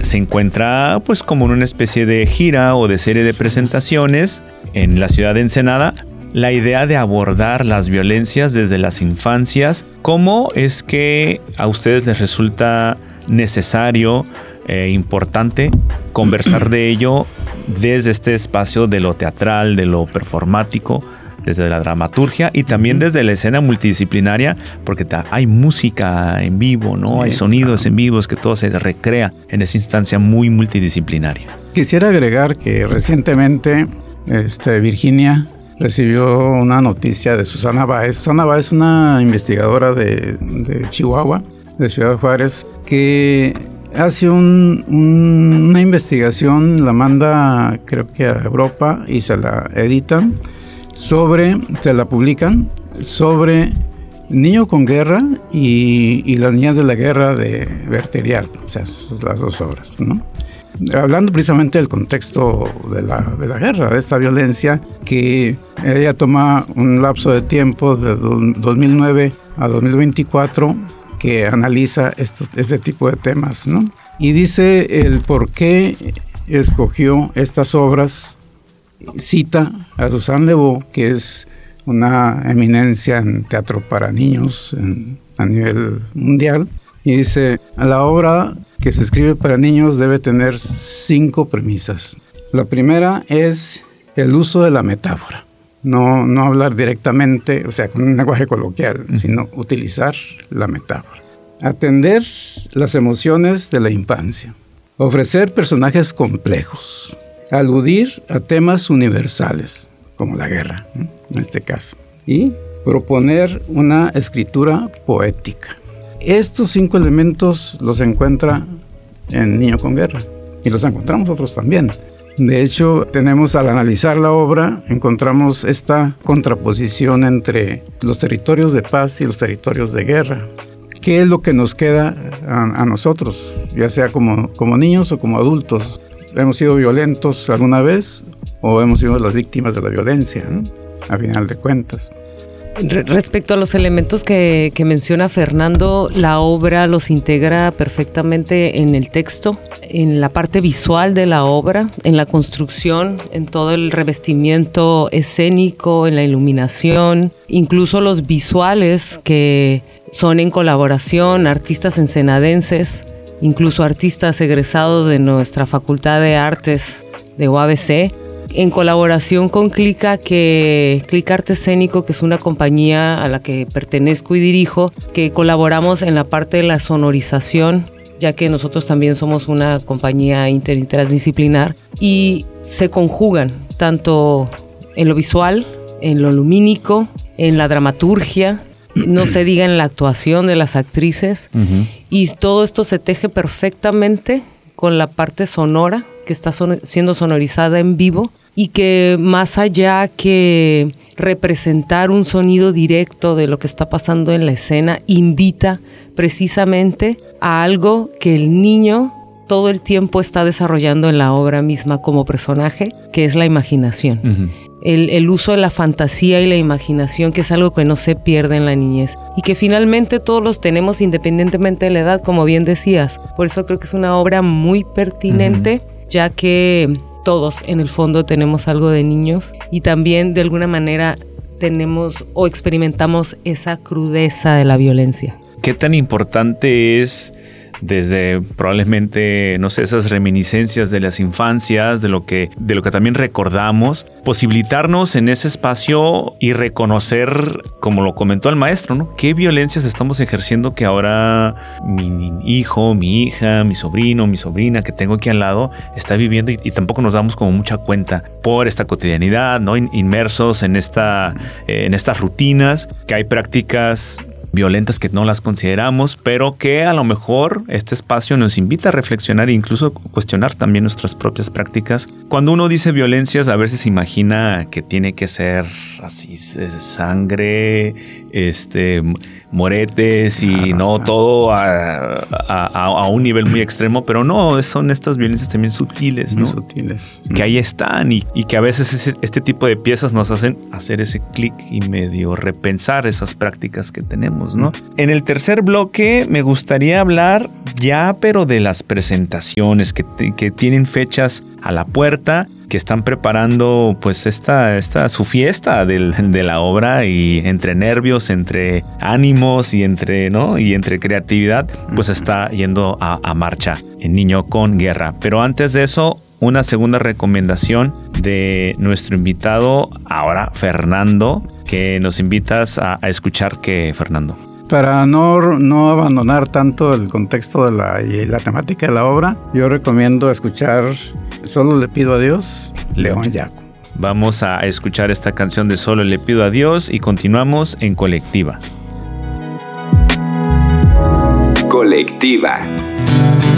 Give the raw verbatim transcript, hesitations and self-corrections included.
se encuentra pues como en una especie de gira o de serie de presentaciones en la ciudad de Ensenada. La idea de abordar las violencias desde las infancias, ¿cómo es que a ustedes les resulta necesario, eh, importante conversar de ello desde este espacio de lo teatral, de lo performático, desde la dramaturgia y también desde la escena multidisciplinaria, porque ta- hay música en vivo, ¿no? Sí, hay sonidos claro. en vivos, que todo se recrea en esa instancia muy multidisciplinaria. Quisiera agregar que recientemente este, Virginia recibió una noticia de Susana Báez. Susana Báez es una investigadora de, de Chihuahua, de Ciudad Juárez, que hace un, un, una investigación, la manda creo que a Europa y se la editan, sobre, se la publican, sobre Niño con Guerra y, y Las Niñas de la Guerra de Berteliard, o sea, las dos obras, ¿no? Hablando precisamente del contexto de la, de la guerra, de esta violencia, que ella toma un lapso de tiempo de dos mil nueve a dos mil veinticuatro que analiza estos, este tipo de temas, ¿no? Y dice el por qué escogió estas obras. Cita a Suzanne Le Beau, que es una eminencia en teatro para niños en, a nivel mundial, y dice, la obra que se escribe para niños debe tener cinco premisas. La primera es el uso de la metáfora, no, no hablar directamente, o sea, con un lenguaje coloquial, mm. sino utilizar la metáfora. Atender las emociones de la infancia, ofrecer personajes complejos, aludir a temas universales, como la guerra, ¿no? En este caso, y proponer una escritura poética. Estos cinco elementos los encuentra en Niño con Guerra, y los encontramos nosotros también. De hecho, tenemos, al analizar la obra, encontramos esta contraposición entre los territorios de paz y los territorios de guerra. ¿Qué es lo que nos queda a, a nosotros, ya sea como, como niños o como adultos? ¿Hemos sido violentos alguna vez o hemos sido las víctimas de la violencia, ¿no? A final de cuentas. Respecto a los elementos que, que menciona Fernando, la obra los integra perfectamente en el texto, en la parte visual de la obra, en la construcción, en todo el revestimiento escénico, en la iluminación, incluso los visuales que son en colaboración, artistas ensenadenses, incluso artistas egresados de nuestra Facultad de Artes de U A B C, en colaboración con Clica, que Clica Arte Escénico, que es una compañía a la que pertenezco y dirijo, que colaboramos en la parte de la sonorización, ya que nosotros también somos una compañía inter- interdisciplinar, y se conjugan tanto en lo visual, en lo lumínico, en la dramaturgia, no se diga en la actuación de las actrices, uh-huh. y todo esto se teje perfectamente con la parte sonora que está son- siendo sonorizada en vivo, y que más allá que representar un sonido directo de lo que está pasando en la escena, invita precisamente a algo que el niño todo el tiempo está desarrollando en la obra misma como personaje, que es la imaginación. Uh-huh. El, el uso de la fantasía y la imaginación, que es algo que no se pierde en la niñez y que finalmente todos los tenemos independientemente de la edad, como bien decías. Por eso creo que es una obra muy pertinente, uh-huh. ya que todos en el fondo tenemos algo de niños y también de alguna manera tenemos o experimentamos esa crudeza de la violencia. ¿Qué tan importante es, desde probablemente, no sé, esas reminiscencias de las infancias, de lo que, de lo que también recordamos, posibilitarnos en ese espacio y reconocer, como lo comentó el maestro, ¿no? ¿Qué violencias estamos ejerciendo que ahora mi, mi hijo, mi hija, mi sobrino, mi sobrina que tengo aquí al lado está viviendo y, y tampoco nos damos como mucha cuenta por esta cotidianidad, ¿no? Inmersos en esta, eh, en estas rutinas, que hay prácticas violentas que no las consideramos, pero que a lo mejor este espacio nos invita a reflexionar e incluso cuestionar también nuestras propias prácticas. Cuando uno dice violencias, a veces se imagina que tiene que ser así, sangre, este, moretes y no ajá. todo a, a, a un nivel muy extremo, pero no, son estas violencias también sutiles, ¿no? Muy sutiles. Que ahí están y, y que a veces ese, este tipo de piezas nos hacen hacer ese clic y medio repensar esas prácticas que tenemos, ¿no? En el tercer bloque me gustaría hablar ya, pero de las presentaciones que, que tienen fechas a la puerta, que están preparando pues esta, esta su fiesta del, de la obra, y entre nervios, entre ánimos y entre, ¿no? y entre creatividad, pues está yendo a, a marcha en Niño con Guerra. Pero antes de eso, una segunda recomendación de nuestro invitado ahora, Fernando, que nos invitas a, a escuchar. ¿Qué, Fernando? Para no, no abandonar tanto el contexto de la, y la temática de la obra, yo recomiendo escuchar Solo le pido a Dios, León Gieco. Vamos a escuchar esta canción de Solo le pido a Dios y continuamos en Colectiva. Colectiva.